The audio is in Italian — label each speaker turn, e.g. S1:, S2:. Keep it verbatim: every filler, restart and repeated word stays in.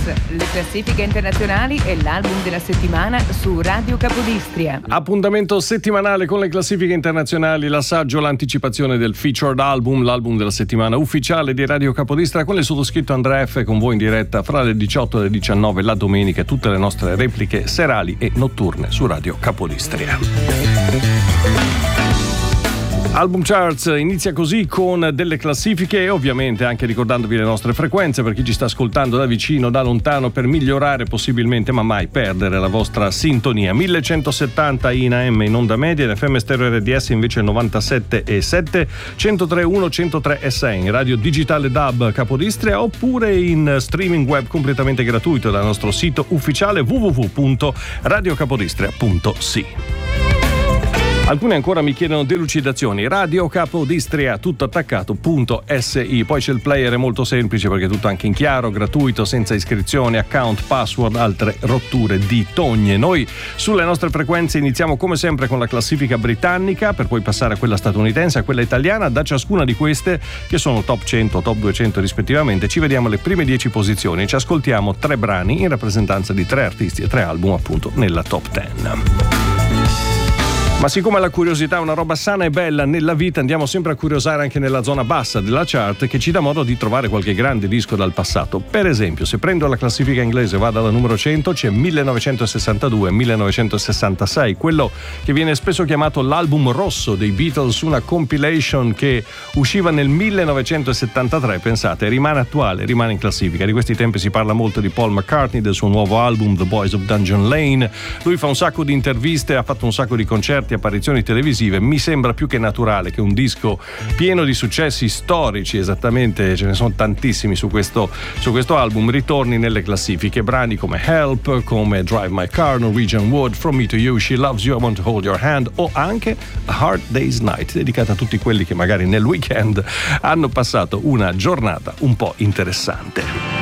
S1: le classifiche internazionali e l'album della settimana su Radio Capodistria.
S2: Appuntamento settimanale con le classifiche internazionali, l'assaggio, l'anticipazione del featured album, l'album della settimana ufficiale di Radio Capodistria, con il sottoscritto Andrea F, con voi in diretta fra le diciotto e le diciannove la domenica, e tutte le nostre repliche serali e notturne su Radio Capodistria. Album Charts inizia così con delle classifiche e ovviamente anche ricordandovi le nostre frequenze per chi ci sta ascoltando da vicino, da lontano, per migliorare possibilmente ma mai perdere la vostra sintonia. millecentosettanta in A M in onda media, in F M stereo R D S invece novantasette e sette, centotre e uno, centotre e sei in radio digitale D A B Capodistria, oppure in streaming web completamente gratuito dal nostro sito ufficiale w w w punto radio capodistria punto s i. Alcuni ancora mi chiedono delucidazioni. Radio Capodistria tutto attaccato punto S I. Poi c'è il player, è molto semplice perché è tutto anche in chiaro, gratuito, senza iscrizioni, account, password, altre rotture di togne. Noi sulle nostre frequenze iniziamo come sempre con la classifica britannica, per poi passare a quella statunitense, a quella italiana. Da ciascuna di queste, che sono top cento, top duecento rispettivamente, ci vediamo le prime dieci posizioni e ci ascoltiamo tre brani in rappresentanza di tre artisti e tre album appunto nella top dieci. Ma siccome la curiosità è una roba sana e bella nella vita, andiamo sempre a curiosare anche nella zona bassa della chart, che ci dà modo di trovare qualche grande disco dal passato. Per esempio, se prendo la classifica inglese e vado alla numero cento, c'è millenovecentosessantadue millenovecentosessantasei, quello che viene spesso chiamato l'album rosso dei Beatles, una compilation che usciva nel millenovecentosettantatré, pensate, rimane attuale, rimane in classifica. Di questi tempi si parla molto di Paul McCartney, del suo nuovo album The Boys of Dungeon Lane. Lui fa un sacco di interviste, ha fatto un sacco di concerti, apparizioni televisive. Mi sembra più che naturale che un disco pieno di successi storici, esattamente, ce ne sono tantissimi su questo, su questo album, ritorni nelle classifiche. Brani come Help, come Drive My Car, Norwegian Wood, From Me to You, She Loves You, I Want to Hold Your Hand, o anche A Hard Day's Night, dedicata a tutti quelli che magari nel weekend hanno passato una giornata un po' interessante.